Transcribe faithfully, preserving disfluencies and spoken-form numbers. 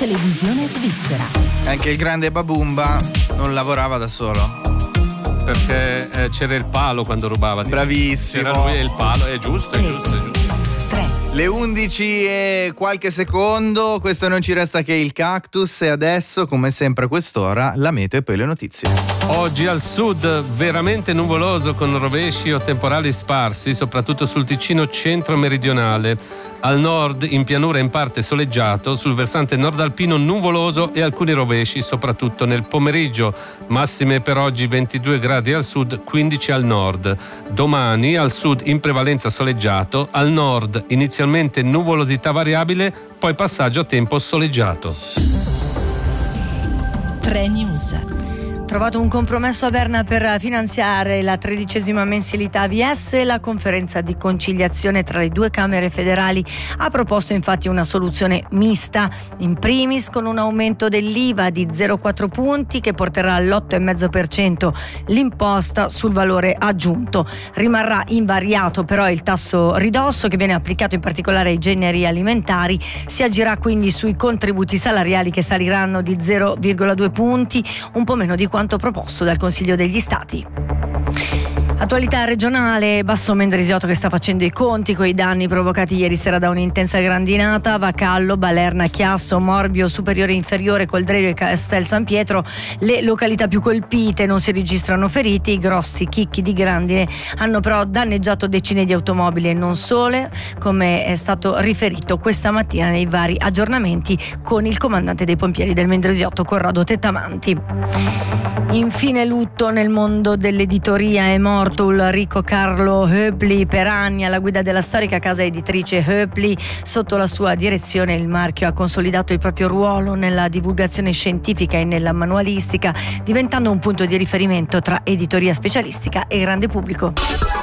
televisione svizzera. Anche il grande Babumba non lavorava da solo. Perché eh, c'era il palo quando rubava. Bravissimo. C'era lui e il palo, è giusto, è giusto, è giusto. Le undici e qualche secondo, questo non ci resta che il cactus e adesso, come sempre a quest'ora, la meteo e poi le notizie. Oggi al sud veramente nuvoloso con rovesci o temporali sparsi, soprattutto sul Ticino centro-meridionale. Al nord in pianura in parte soleggiato, sul versante nord-alpino nuvoloso e alcuni rovesci, soprattutto nel pomeriggio. Massime per oggi ventidue gradi al sud, quindici al nord. Domani al sud in prevalenza soleggiato, al nord inizialmente nuvolosità variabile, poi passaggio a tempo soleggiato. tre News. Trovato un compromesso a Berna per finanziare la tredicesima mensilità A B S. La conferenza di conciliazione tra le due Camere federali ha proposto infatti una soluzione mista, in primis con un aumento dell'I V A di zero virgola quattro punti che porterà all'otto virgola cinque per cento l'imposta sul valore aggiunto. Rimarrà invariato però il tasso ridosso che viene applicato in particolare ai generi alimentari. Si agirà quindi sui contributi salariali che saliranno di zero virgola due punti, un po' meno di quanto proposto dal Consiglio degli Stati. Attualità regionale, Basso Mendrisiotto che sta facendo i conti con i danni provocati ieri sera da un'intensa grandinata. Vacallo, Balerna, Chiasso, Morbio, Superiore e Inferiore, Coldrerio e Castel San Pietro, le località più colpite. Non si registrano feriti, i grossi chicchi di grandine hanno però danneggiato decine di automobili e non sole, come è stato riferito questa mattina nei vari aggiornamenti con il comandante dei pompieri del Mendrisiotto, Corrado Tettamanti. Infine lutto nel mondo dell'editoria, è morto Ulrico Carlo Höpli, per anni alla guida della storica casa editrice Höpli. Sotto la sua direzione il marchio ha consolidato il proprio ruolo nella divulgazione scientifica e nella manualistica, diventando un punto di riferimento tra editoria specialistica e grande pubblico.